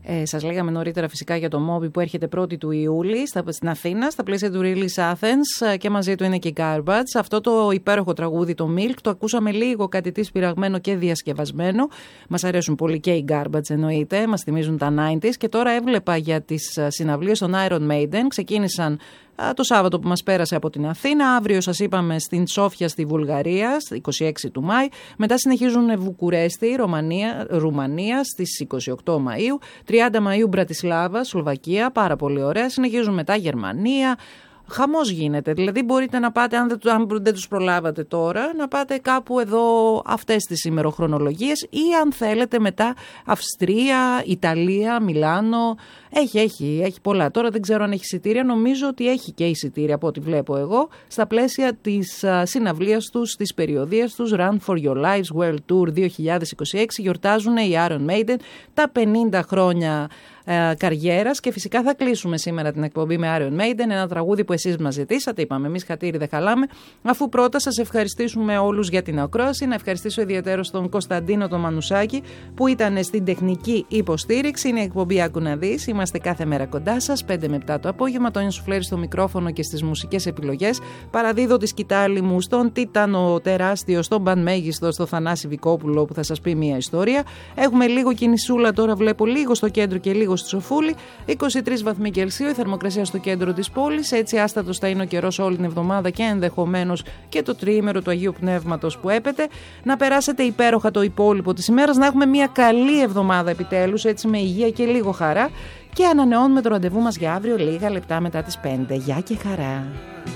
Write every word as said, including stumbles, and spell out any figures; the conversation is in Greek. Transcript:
Ε, σας λέγαμε νωρίτερα φυσικά για το Moby που έρχεται πρώτη του Ιούλη στα, στην Αθήνα, στα πλαίσια του Release Athens, και μαζί του είναι και η Garbage. Αυτό το υπέροχο τραγούδι, το Milk, το ακούσαμε λίγο κάτι της πειραγμένο και διασκευασμένο. Μας αρέσουν πολύ και οι Garbage εννοείται, μας θυμίζουν τα ενενήντα και τώρα έβλεπα για τις συναυλίες των Iron Maiden. Ξεκίνησαν το Σάββατο που μας πέρασε από την Αθήνα. Αύριο σας είπαμε στην Σόφια στη Βουλγαρία, είκοσι έξι του Μάη. Μετά συνεχίζουν Βουκουρέστη, Ρωμανία, Ρουμανία στις είκοσι οκτώ Μαΐου. τριάντα Μαΐου Μπρατισλάβα, Σλοβακία, πάρα πολύ ωραία. Συνεχίζουν μετά Γερμανία. Χαμός γίνεται, δηλαδή μπορείτε να πάτε, αν δεν, αν δεν τους προλάβατε τώρα, να πάτε κάπου εδώ αυτές τις ημεροχρονολογίες ή αν θέλετε μετά Αυστρία, Ιταλία, Μιλάνο, έχει, έχει, έχει πολλά. Τώρα δεν ξέρω αν έχει εισιτήρια, νομίζω ότι έχει και εισιτήρια από ό,τι βλέπω εγώ, στα πλαίσια της uh, συναυλίας τους, της περιοδίας τους, Run for Your Lives World Tour δύο χιλιάδες είκοσι έξι, γιορτάζουν οι Iron Maiden τα πενήντα χρόνια καριέρας και φυσικά θα κλείσουμε σήμερα την εκπομπή με Iron Maiden, ένα τραγούδι που εσείς μας ζητήσατε, είπαμε εμείς χατήρι δεν χαλάμε, αφού πρώτα σας ευχαριστήσουμε όλους για την ακρόαση, να ευχαριστήσω ιδιαίτερα τον Κωνσταντίνο τον Μανουσάκη που ήταν στην τεχνική υποστήριξη. Είναι η εκπομπή Άκου να δεις, είμαστε κάθε μέρα κοντά σας, πέντε με επτά το απόγευμα, Τόνια Σουφλέρη στο μικρόφωνο και στις μουσικές επιλογές, παραδίδω τη σκητάλη μου στον Τίτανο τεράστιο, στον Πανμέγιστο, στο Θανάση Βικόπουλο που θα σας πει μια ιστορία. Έχουμε λίγο κινησούλα τώρα, βλέπω λίγο στο κέντρο και λίγο στη Σοφούλη, είκοσι τρεις βαθμοί Κελσίου, η θερμοκρασία στο κέντρο της πόλης. Έτσι άστατος θα είναι ο καιρός όλη την εβδομάδα και ενδεχομένως και το τριήμερο του Αγίου Πνεύματος που έπεται. Να περάσετε υπέροχα το υπόλοιπο της ημέρας, να έχουμε μια καλή εβδομάδα επιτέλους, έτσι με υγεία και λίγο χαρά. Και ανανεώνουμε το ραντεβού μας για αύριο λίγα λεπτά μετά τις πέντε. Γεια και χαρά!